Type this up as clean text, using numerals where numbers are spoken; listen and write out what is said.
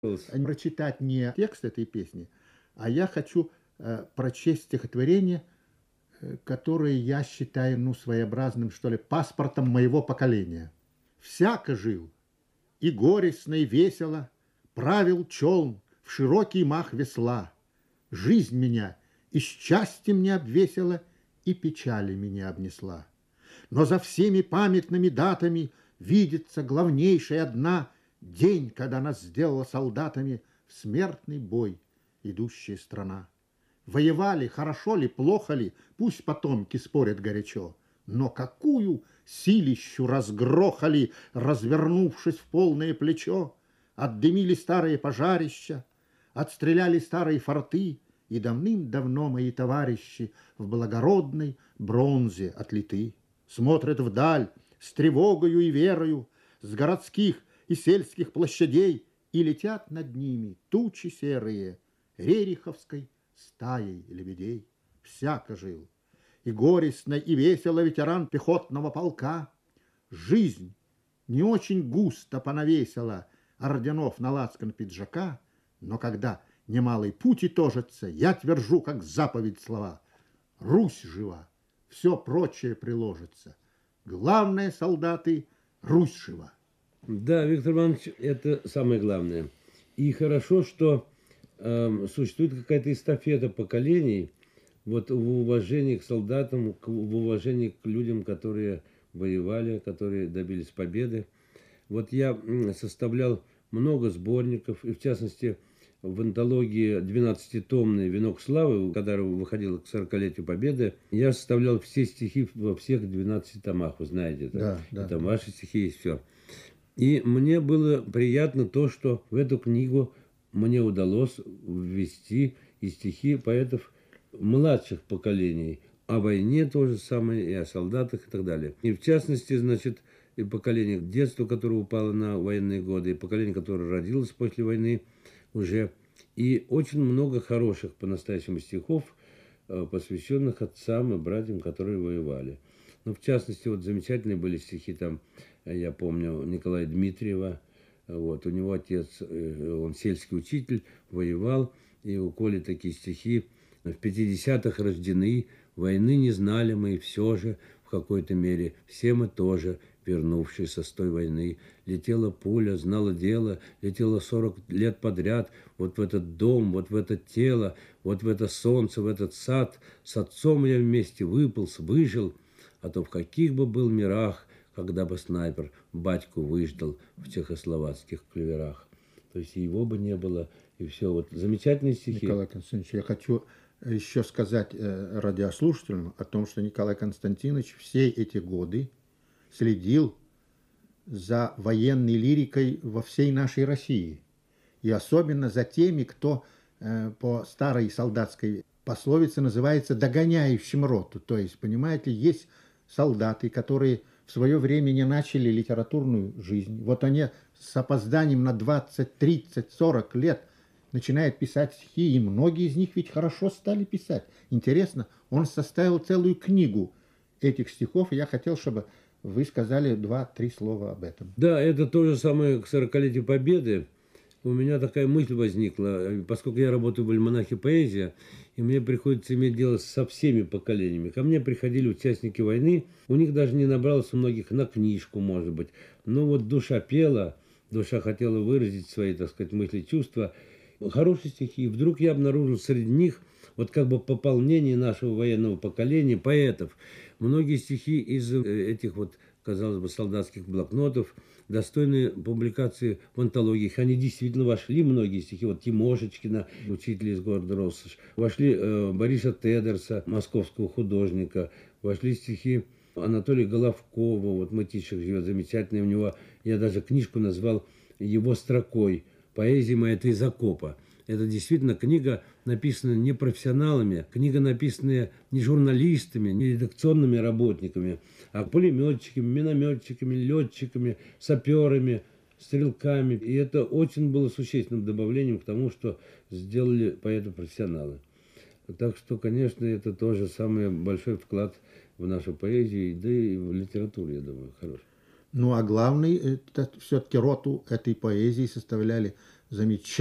Прочитать не текст этой песни, а я хочу прочесть стихотворение, которое я считаю, своеобразным, что ли, паспортом моего поколения. «Всяко жил, и горестно, и весело правил челн в широкий мах весла. Жизнь меня и счастьем мне обвесила, и печали меня обнесла. Но за всеми памятными датами видится главнейшая одна — день, когда нас сделала солдатами в смертный бой идущая страна. Воевали, хорошо ли, плохо ли, пусть потомки спорят горячо, но какую силищу разгрохали, развернувшись в полное плечо, отдымили старые пожарища, отстреляли старые форты, и давным-давно мои товарищи в благородной бронзе отлиты. Смотрят вдаль с тревогою и верою, с городских и сельских площадей, и летят над ними тучи серые рериховской стаей лебедей. Всяко жил, и горестно, и весело ветеран пехотного полка. Жизнь не очень густо понавесила орденов на лацкан пиджака, но когда немалый путь итожится, я твержу, как заповедь слова: Русь жива, все прочее приложится. Главное, солдаты, Русь жива. Да, Виктор Иванович, это самое главное. И хорошо, что существует какая-то эстафета поколений вот в уважении к солдатам, в уважении к людям, которые воевали, которые добились победы. Вот я составлял много сборников, и в частности в антологии 12-томной «Венок славы», которая выходила к 40-летию Победы, я составлял все стихи во всех 12 томах, вы знаете. Да. Там ваши стихи есть, все. И мне было приятно то, что в эту книгу мне удалось ввести и стихи поэтов младших поколений. О войне то же самое, и о солдатах, и так далее. И в частности, значит, и поколение детства, которое упало на военные годы, и поколение, которое родилось после войны уже. И очень много хороших по-настоящему стихов, посвященных отцам и братьям, которые воевали. Ну, в частности, вот замечательные были стихи там, я помню, Николая Дмитриева. Вот, у него отец, он сельский учитель, воевал, и у Коли такие стихи: в 50-х рождены, войны не знали мы, и все же в какой-то мере все мы тоже, вернувшиеся с той войны. Летела пуля, знала дело, летела 40 лет подряд, вот в этот дом, вот в это тело, вот в это солнце, в этот сад. С отцом я вместе выполз, выжил, а то в каких бы был мирах, когда бы снайпер батьку выждал в чехословацких клеверах. То есть его бы не было, и все. Вот замечательные стихи. Николай Константинович, я хочу еще сказать радиослушателям о том, что Николай Константинович все эти годы следил за военной лирикой во всей нашей России. И особенно за теми, кто по старой солдатской пословице называется «догоняющим роту». То есть, понимаете, есть солдаты, которые в свое время не начали литературную жизнь. Вот они с опозданием на 20, 30, 40 лет начинают писать стихи, и многие из них ведь хорошо стали писать. Интересно, он составил целую книгу этих стихов, и я хотел, чтобы вы сказали 2-3 слова об этом. Да, это то же самое к 40-летию Победы. У меня такая мысль возникла, поскольку я работаю в альманахе «Поэзия», и мне приходится иметь дело со всеми поколениями. Ко мне приходили участники войны, у них даже не набралось у многих на книжку, может быть. Но вот душа пела, душа хотела выразить свои, так сказать, мысли, чувства. Хорошие стихи. И вдруг я обнаружил среди них вот как бы пополнение нашего военного поколения, поэтов. Многие стихи из этих вот, казалось бы, солдатских блокнотов, достойные публикации в антологиях. Они действительно вошли, многие стихи. Вот Тимошечкина, учителя из города Россошь. Вошли Бориса Тедерса, московского художника. Вошли стихи Анатолия Головкова. Вот Мытищах живет, замечательный у него. Я даже книжку назвал его строкой «Поэзия моя, ты из окопа». Это действительно книга, написанная не профессионалами, книга, написанная не журналистами, не редакционными работниками, а пулеметчиками, минометчиками, летчиками, саперами, стрелками. И это очень было существенным добавлением к тому, что сделали поэты-профессионалы. Так что, конечно, это тоже самый большой вклад в нашу поэзию, да и в литературу, я думаю, хороший. Ну, а главный, это все-таки роту этой поэзии составляли замечательно.